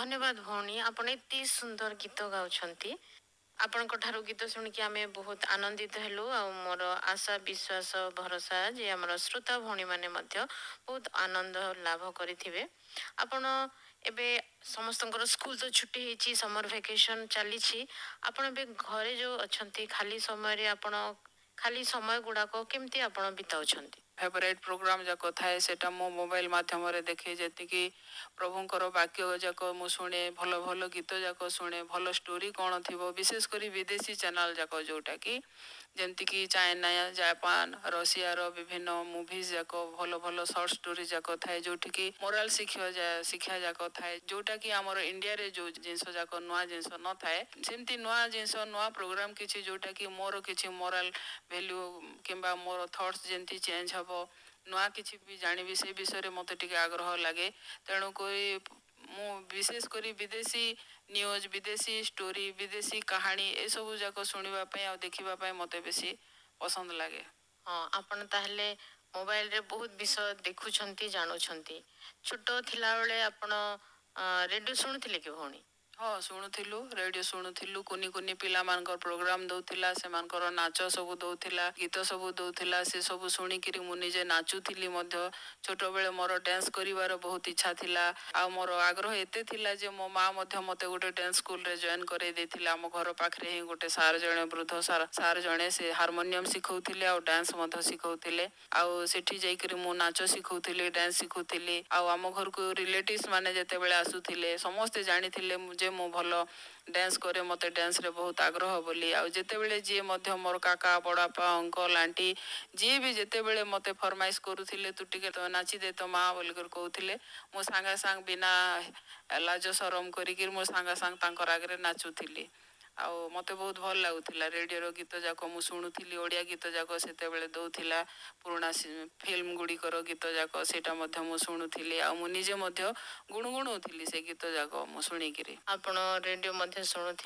धन्यवाद भौणी आपण एते सुंदर गीत गाउछंती आपणको ठारू गीत शुणिकी आमे बहुत आनंदित हेलु आ मोर आशा विश्वास भरोसा जे हमर श्रोता भौणी माने मध्य बहुत आनंद लाभ करिथिबे आपण एबे समस्तଙ୍କର स्कूल तो छुट्टी ହେଇଛି समर वेकेशन चलीछि आपण बे घरे जो अछंती खाली समय रे आपण खाली समय गुडाको केमती आपण बिताउछंती फेवरेट प्रोग्राम जाक थाए सेटा मो मोबाइल माध्यम रे देखे जेति कि प्रभुंकर वाक्य जाक मु शुणे भल भल गीत जाक शुणे भल स्टोरी कौन थिबो विशेष करी विदेशी चैनल जाक जोटा कि जेमती कि चाइना जापान रशिया रो विभिन्न मूवीज जाक भल भल शॉर्ट स्टोरी जाक थाए जोठी कि मोरल शिक्षा जाक थाए जोटा कि हमर इंडिया रे जो जिंस जाक नुआ जिंस न थाए सेमती नुआ जिंस नुआ प्रोग्राम किछि जोटा कि मोर किछि मोरल वैल्यू किंबा मोर थॉट्स जेमती चेंज हबो नुआ किछि भी जानिबी से विषय रे मते टिके आग्रह लागे तेणु कोई मु विशेष करी विदेशी न्यूज विदेशी स्टोरी विदेशी कहानी ए सब जाक सुनिबा पय आ देखिबा पय मते बेसी पसंद लागे हाँ आपण ताहले मोबाइल रे बहुत विषय देखुछंती जानुछंती छोटो थिला बेले आपण रेडियो सुनुथिले कि भौणी हाँ शुणुलु रेडियो शुणुलु कुनी कुनी पिला मानकर प्रोग्राम दौला से नाच सब दौला गीत सब दौला से सब शुणिकी मु निजे नाचुली छोट बेले मोर डांस करिवार बहुत इच्छा थिला आ मोर आग्रह एते थिला जे मो माँ मते गोटे डांस स्कूल रे जॉइन करे देथिला आम घर पाखरे ही गोटे सार जणे वृद्ध सार जणे से हारमोनियम सिखौथिले आ डांस मध्य सिखौथिले आ सेठी जाईकरी मु नाच सिखौथिले डांस सिखौथिले आ आम घर को रिलेटिव्स माने जते बेले आसुथिले समस्त जानिथिले जे मु भल डांस करे मते डांस रे बहुत आग्रह बोली आ जेते बेले जे मध्य मोर काका बड़ापा अंकल आंटी जे भी जेते बेले मते फरमाइश करूथिले तू टिके तो नाची दे तो माँ बोल कर कहूथिले मो सांगा सांग बिना लाज शरम करिकिर मो सांगा सांग तांकर आगरे नाचुथिली आ मते बहुत भल लागुथिला रेडियो रो गीत जाक मु शुणुथिली ओडिया गीत जाक सेते बेले दउथिला पुराना फिल्म गुडी कर गीत जाक सेटा मध्य मु शुणुथिली आ मु निजे मध्य गुणगुणउथिली से गीत जाक मु शुणिकिरी आपण रेडियो मध्ये शुणुथिले